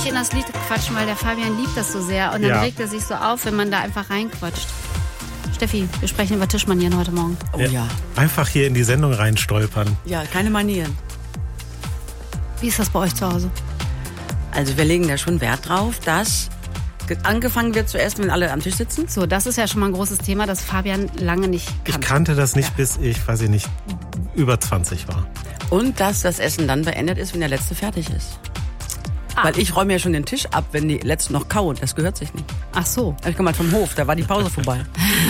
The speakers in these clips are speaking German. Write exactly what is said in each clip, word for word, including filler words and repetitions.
in das Lied quatschen, weil der Fabian liebt das so sehr. Und dann Ja. regt er sich so auf, wenn man da einfach reinquatscht. Steffi, wir sprechen über Tischmanieren heute Morgen. Oh ja. Einfach hier in die Sendung reinstolpern. Ja, keine Manieren. Wie ist das bei euch zu Hause? Also wir legen da schon Wert drauf, dass ge- angefangen wird zu essen, wenn alle am Tisch sitzen. So, das ist ja schon mal ein großes Thema, das Fabian lange nicht Ich kannte. kannte das nicht, bis ich, weiß ich nicht, über zwanzig war. Und dass das Essen dann beendet ist, wenn der Letzte fertig ist. Ah. Weil ich räume ja schon den Tisch ab, wenn die Letzten noch kauen. Das gehört sich nicht. Ach so. Ich komme halt vom Hof, da war die Pause vorbei.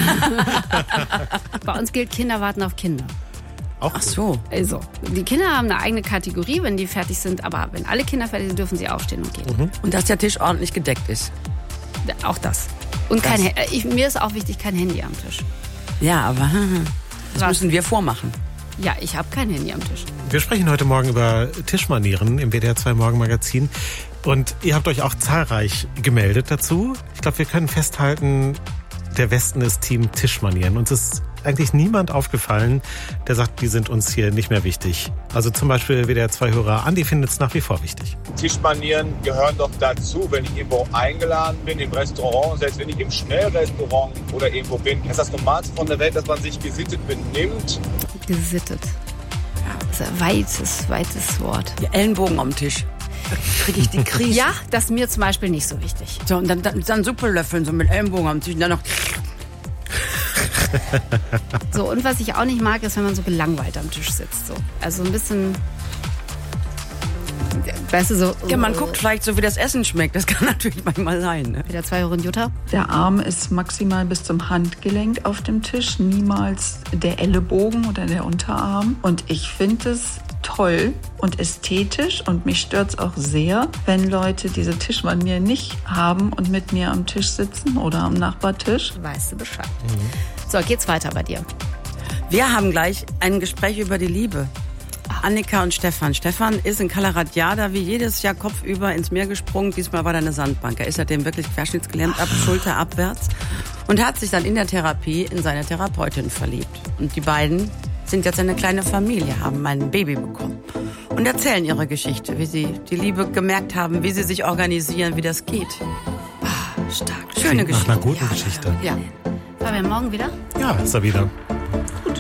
Bei uns gilt, Kinder warten auf Kinder. Auch Ach so. Also, die Kinder haben eine eigene Kategorie, wenn die fertig sind. Aber wenn alle Kinder fertig sind, dürfen sie aufstehen und gehen. Und dass der Tisch ordentlich gedeckt ist. Auch das. Und Das. kein, Ha- ich, mir ist auch wichtig, kein Handy am Tisch. Ja, aber das Was? müssen wir vormachen. Ja, ich habe kein Handy am Tisch. Wir sprechen heute Morgen über Tischmanieren im W D R zwei Morgenmagazin. Und ihr habt euch auch zahlreich gemeldet dazu. Ich glaube, wir können festhalten, der Westen ist Team Tischmanieren. Uns ist eigentlich niemand aufgefallen, der sagt, die sind uns hier nicht mehr wichtig. Also zum Beispiel W D R zwei-Hörer Andi findet es nach wie vor wichtig. Tischmanieren gehören doch dazu, wenn ich irgendwo eingeladen bin, im Restaurant, selbst wenn ich im Schnellrestaurant oder irgendwo bin. Das ist das Normalste von der Welt, dass man sich gesittet benimmt. Gesittet. Das ist ein weites, weites Wort. Die Ellenbogen am Tisch. Da kriege ich die Krise. Ja, das ist mir zum Beispiel nicht so wichtig. So, und dann, dann, dann Suppe löffeln, so mit Ellenbogen am Tisch. Und dann noch. So, und was ich auch nicht mag, ist, wenn man so gelangweilt am Tisch sitzt. So. Also ein bisschen, weißt du, so... Ja, man guckt vielleicht so, wie das Essen schmeckt. Das kann natürlich manchmal sein. Ne? Wieder zwei Hörer Jutta. Der Arm ist maximal bis zum Handgelenk auf dem Tisch, niemals der Ellenbogen oder der Unterarm. Und ich finde es toll und ästhetisch und mich stört es auch sehr, wenn Leute diese Tischmanier nicht haben und mit mir am Tisch sitzen oder am Nachbartisch. Weißt du Bescheid. So, geht's weiter bei dir. Wir haben gleich ein Gespräch über die Liebe. Annika und Stefan. Stefan ist in Kalaratjada wie jedes Jahr kopfüber ins Meer gesprungen. Diesmal war da eine Sandbank. Er ist seitdem wirklich querschnittsgelähmt ab, Schulter abwärts. Und hat sich dann in der Therapie in seine Therapeutin verliebt. Und die beiden sind jetzt eine kleine Familie, haben ein Baby bekommen. Und erzählen ihre Geschichte, wie sie die Liebe gemerkt haben, wie sie sich organisieren, wie das geht. Stark. Schöne Nach Geschichte. einer guten Ja. Geschichte. Ja. Fabian, morgen wieder? Ja, ist er wieder.